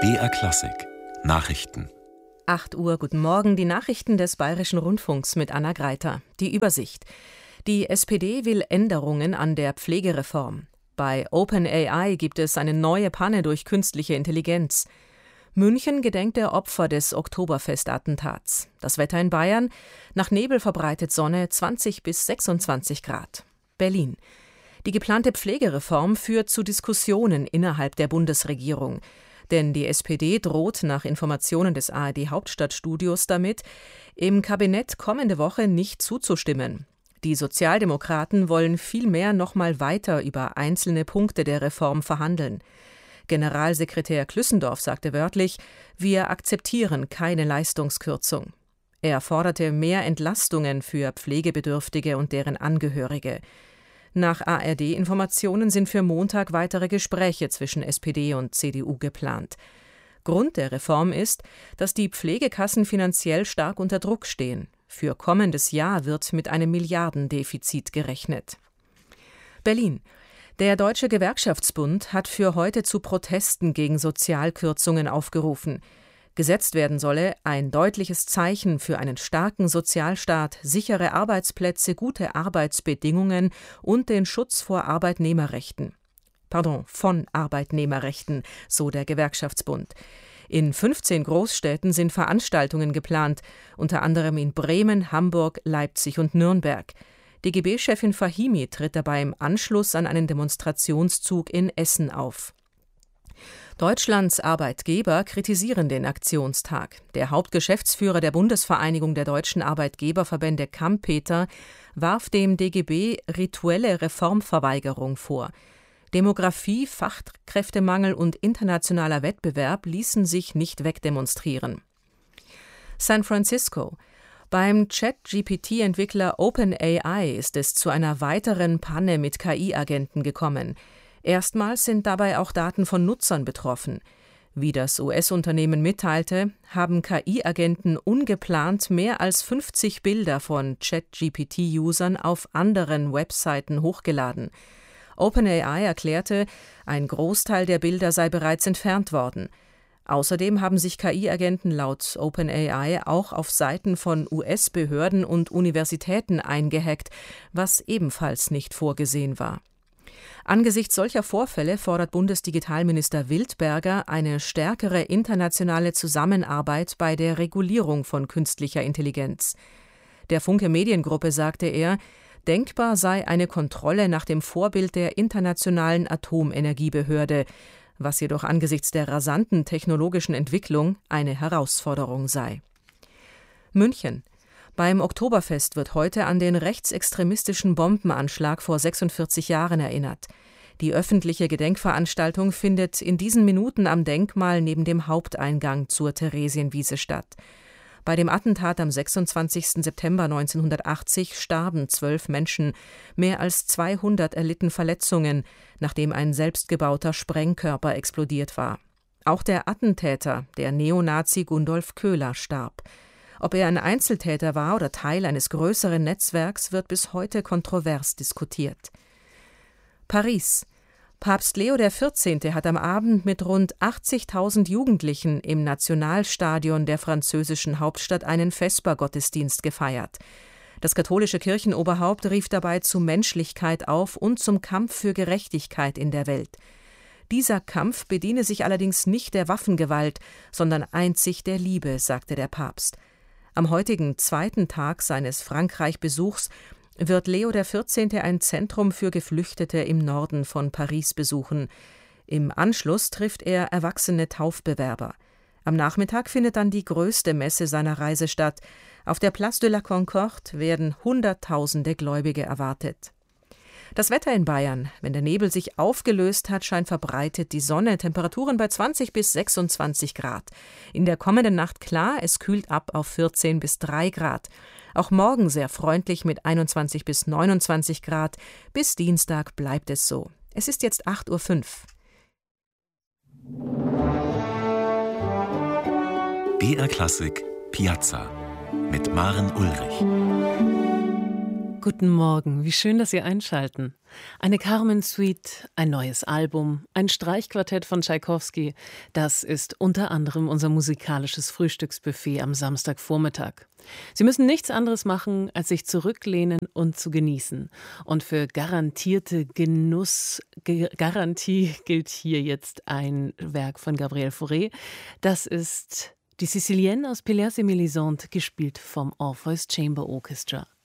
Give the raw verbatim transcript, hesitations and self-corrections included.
B R Klassik Nachrichten. acht Uhr, guten Morgen, die Nachrichten des Bayerischen Rundfunks mit Anna Greiter. Die Übersicht. Die S P D will Änderungen an der Pflegereform. Bei OpenAI gibt es eine neue Panne durch künstliche Intelligenz. München gedenkt der Opfer des Oktoberfestattentats. Das Wetter in Bayern: nach Nebel verbreitet Sonne, zwanzig bis sechsundzwanzig Grad. Berlin. Die geplante Pflegereform führt zu Diskussionen innerhalb der Bundesregierung. Denn die S P D droht nach Informationen des A R D-Hauptstadtstudios damit, im Kabinett kommende Woche nicht zuzustimmen. Die Sozialdemokraten wollen vielmehr noch mal weiter über einzelne Punkte der Reform verhandeln. Generalsekretär Klüssendorf sagte wörtlich: Wir akzeptieren keine Leistungskürzung. Er forderte mehr Entlastungen für Pflegebedürftige und deren Angehörige. Nach A R D-Informationen sind für Montag weitere Gespräche zwischen S P D und C D U geplant. Grund der Reform ist, dass die Pflegekassen finanziell stark unter Druck stehen. Für kommendes Jahr wird mit einem Milliardendefizit gerechnet. Berlin. Der Deutsche Gewerkschaftsbund hat für heute zu Protesten gegen Sozialkürzungen aufgerufen. Gesetzt werden solle ein deutliches Zeichen für einen starken Sozialstaat, sichere Arbeitsplätze, gute Arbeitsbedingungen und den Schutz vor Arbeitnehmerrechten. Pardon, von Arbeitnehmerrechten, so der Gewerkschaftsbund. In fünfzehn Großstädten sind Veranstaltungen geplant, unter anderem in Bremen, Hamburg, Leipzig und Nürnberg. D G B-Chefin Fahimi tritt dabei im Anschluss an einen Demonstrationszug in Essen auf. Deutschlands Arbeitgeber kritisieren den Aktionstag. Der Hauptgeschäftsführer der Bundesvereinigung der deutschen Arbeitgeberverbände Kampeter warf dem D G B rituelle Reformverweigerung vor. Demografie, Fachkräftemangel und internationaler Wettbewerb ließen sich nicht wegdemonstrieren. San Francisco. Beim Chat-G P T-Entwickler OpenAI ist es zu einer weiteren Panne mit K I-Agenten gekommen. Erstmals sind dabei auch Daten von Nutzern betroffen. Wie das U S-Unternehmen mitteilte, haben K I-Agenten ungeplant mehr als fünfzig Bilder von Chat-G P T-Usern auf anderen Webseiten hochgeladen. OpenAI erklärte, ein Großteil der Bilder sei bereits entfernt worden. Außerdem haben sich K I-Agenten laut OpenAI auch auf Seiten von U S-Behörden und Universitäten eingehackt, was ebenfalls nicht vorgesehen war. Angesichts solcher Vorfälle fordert Bundesdigitalminister Wildberger eine stärkere internationale Zusammenarbeit bei der Regulierung von künstlicher Intelligenz. Der Funke Mediengruppe sagte er, denkbar sei eine Kontrolle nach dem Vorbild der Internationalen Atomenergiebehörde, was jedoch angesichts der rasanten technologischen Entwicklung eine Herausforderung sei. München. Beim Oktoberfest wird heute an den rechtsextremistischen Bombenanschlag vor sechsundvierzig Jahren erinnert. Die öffentliche Gedenkveranstaltung findet in diesen Minuten am Denkmal neben dem Haupteingang zur Theresienwiese statt. Bei dem Attentat am sechsundzwanzigsten September neunzehnhundertachtzig starben zwölf Menschen, mehr als zweihundert erlitten Verletzungen, nachdem ein selbstgebauter Sprengkörper explodiert war. Auch der Attentäter, der Neonazi Gundolf Köhler, starb. Ob er ein Einzeltäter war oder Teil eines größeren Netzwerks, wird bis heute kontrovers diskutiert. Paris. Papst Leo der Vierzehnte hat am Abend mit rund achtzigtausend Jugendlichen im Nationalstadion der französischen Hauptstadt einen Vespergottesdienst gefeiert. Das katholische Kirchenoberhaupt rief dabei zu Menschlichkeit auf und zum Kampf für Gerechtigkeit in der Welt. Dieser Kampf bediene sich allerdings nicht der Waffengewalt, sondern einzig der Liebe, sagte der Papst. Am heutigen zweiten Tag seines Frankreich-Besuchs wird Leo der Vierzehnte ein Zentrum für Geflüchtete im Norden von Paris besuchen. Im Anschluss trifft er erwachsene Taufbewerber. Am Nachmittag findet dann die größte Messe seiner Reise statt. Auf der Place de la Concorde werden Hunderttausende Gläubige erwartet. Das Wetter in Bayern. Wenn der Nebel sich aufgelöst hat, scheint verbreitet die Sonne. Temperaturen bei zwanzig bis sechsundzwanzig Grad. In der kommenden Nacht klar, es kühlt ab auf vierzehn bis drei Grad. Auch morgen sehr freundlich mit einundzwanzig bis neunundzwanzig Grad. Bis Dienstag bleibt es so. Es ist jetzt acht Uhr fünf. B R Klassik Piazza mit Maren Ulrich. Guten Morgen, wie schön, dass Sie einschalten. Eine Carmen-Suite, ein neues Album, ein Streichquartett von Tschaikowski, das ist unter anderem unser musikalisches Frühstücksbuffet am Samstagvormittag. Sie müssen nichts anderes machen, als sich zurücklehnen und zu genießen. Und für garantierte Genussgarantie gilt hier jetzt ein Werk von Gabriel Fauré. Das ist die Sicilienne aus Pelléas et Mélisande, gespielt vom Orpheus Chamber Orchestra.